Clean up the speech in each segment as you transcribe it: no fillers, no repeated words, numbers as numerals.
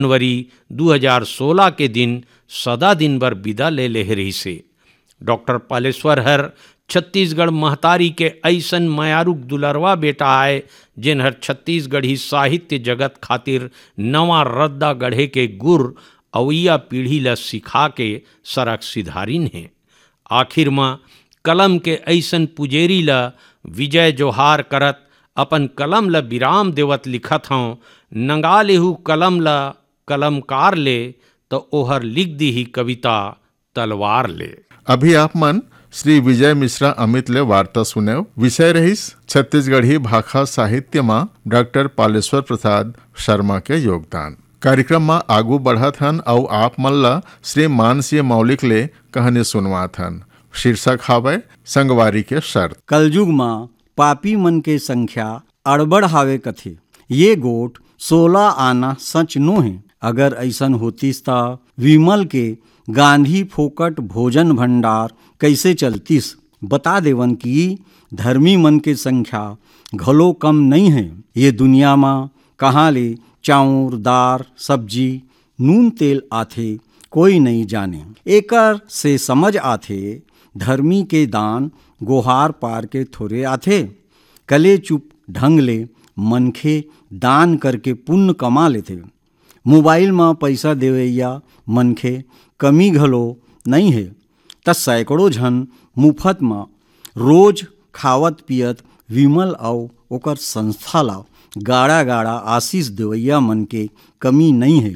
जनवरी 2016 के दिन सदा दिन भर विदा ले रही से। डॉक्टर पालेश्वर हर छत्तीसगढ़ महतारी के ऐसन मयारुक दुलरवा बेटा आए जिन हर छत्तीसगढ़ी साहित्य जगत खातिर नवा रद्दा गढ़े के गुर अवैया पीढ़ी ला सिखा के सरक सिधारिन है। आखिर में कलम के ऐसन पुजेरी ला विजय जोहार करत अपन कलम ला विराम देवत लिखत हूँ, नंगा लेहू कलम ला कलमकार ले तो ओहर लिख दी ही कविता तलवार ले। अभी आप मन श्री विजय मिश्रा अमित ले वार्ता सुने। विषय रहीस छत्तीसगढ़ी भाषा साहित्य में डॉक्टर पालेश्वर प्रसाद शर्मा के योगदान। कार्यक्रम में आगू बढ़त हन और आप मन ला श्री मानसिंह मौलिक ले कहानी सुनवात हन। शीर्षक हावे संगवारी के शर्त। कलयुग में पापी मन के संख्या अड़बड़ हावे कथे, ये गोट 16 आना सच नो है। अगर ऐसन होतीस ता विमल के गांधी फोकट भोजन भंडार कैसे चलतीस। बता देवन कि धर्मी मन के संख्या घलो कम नहीं है। ये दुनिया में कहाँ ले चाउर दार सब्जी नून तेल आथे कोई नहीं जाने। एकर से समझ आथे धर्मी के दान गोहार पार के थोड़े आथे। कले चुप ढंग ले मनखे दान करके पुण्य कमा लेथे। मोबाइल में पैसा देवैया मनखे कमी घलो नहीं है त सैकड़ों झन मुफ्त में रोज खावत पियत विमल और ओकर संस्था ला गाड़ा गाड़ा आशीष देवैया मन के कमी नहीं है।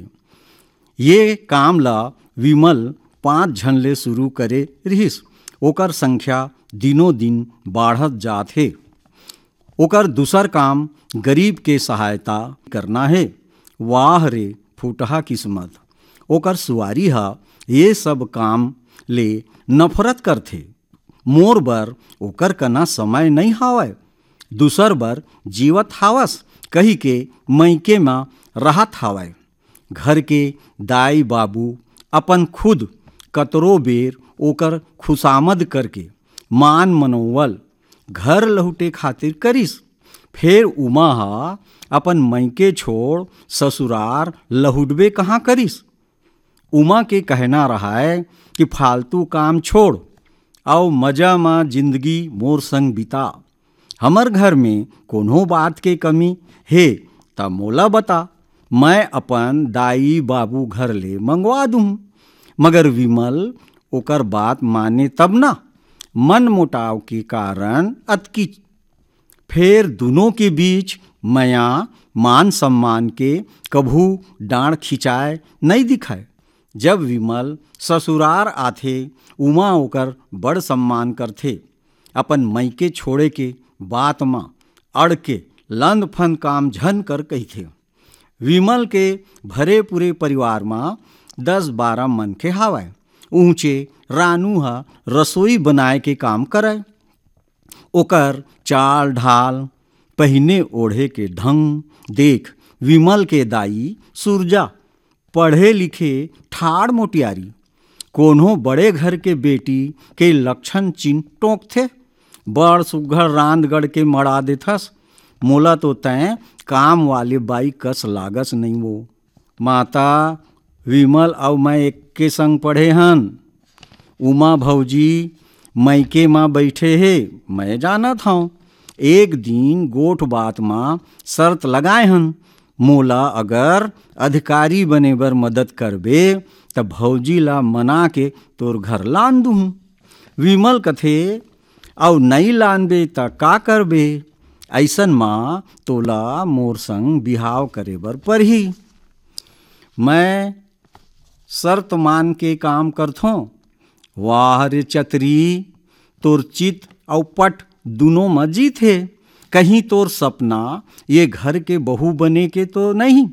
ये काम ला विमल 5 झन ले शुरू करे रहिस। ओकर संख्या दिनों दिन बढ़त जात है। ओकर दूसर काम गरीब के सहायता करना है। वाह रे फूटहा किस्मत। ओकर सुवारी हा ये सब काम ले नफरत करथे। मोर बर ओकर कना समय नहीं हावय, दूसर बर जीवत हावस कही के मैके में रहत हावय। घर के दाई बाबू अपन खुद कतरो बेर ओकर खुशामद करके मान मनोवल घर लहुटे खातिर करिस। फिर उमा हा अपन मैके छोड़ ससुरार लहुटबे कहाँ करिस। उमा के कहना रहा है कि फालतू काम छोड़ आओ मजा में जिंदगी मोर संग बिता। हमर घर में कोनो बात के कमी है तब मोला बता, मैं अपन दाई बाबू घर ले मंगवा दूँ। मगर विमल ओकर बात माने तब ना। मन मुटाव के कारण अतकी फिर दोनों के बीच मया मान सम्मान के कभू डांड खिंचाए नहीं दिखाए। जब विमल ससुरार आथे उमा ओकर बड़ सम्मान करथे। अपन मैके छोड़े के बात में अड़ के लंद फंद काम झन कर कहिथे। विमल के भरे पूरे परिवार में 10-12 मन के हावय। ऊंचे रानू हा रसोई बनाए के काम करे। ओकर चाल ढाल पहने ओढ़े के ढंग देख विमल के दाई सुरजा पढ़े लिखे ठाड़ मोटियारी कोनो बड़े घर के बेटी के लक्षण चिन्ह टोंक थे। बड़ सुघर रांदगढ़ के मड़ा देथस। मोला तो तय काम वाले बाई कस लागस नहीं वो। माता विमल और मैं एक के संग पढ़े हन। उमा भौजी मैके माँ बैठे है मैं जानत हूँ। एक दिन गोठ बात माँ शर्त लगाए हन, मोला अगर अधिकारी बने बर मदद करबे तब भौजी ला मना के तोर घर लान दूँ। विमल कथे और नहीं लानबे त का करबे। ऐसन माँ तोला मोर संग बिहाव करे बर परही। मैं शर्त मान के काम करथों। वाह रे चतरी, तोर चित और पट दोनों में जीत है। कहीं तोर सपना ये घर के बहू बने के तो नहीं।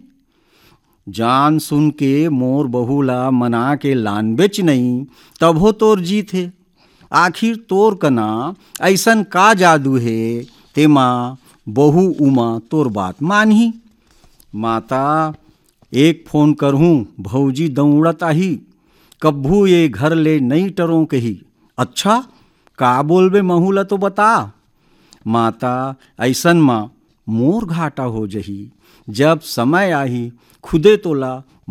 जान सुन के मोर बहू ला मना के लान बेच नहीं तब हो तोर जीत है। आखिर तोर कना ऐसन का जादू है तेमा बहू उमा तोर बात मानही। माता एक फोन करहूँ भौजी दौड़त आही, कब्बू ये घर ले नहीं टरों कही। अच्छा का बोलबे महू ला तो बता। माता ऐसन माँ मोर घाटा हो जही, जब समय आही खुदे तोला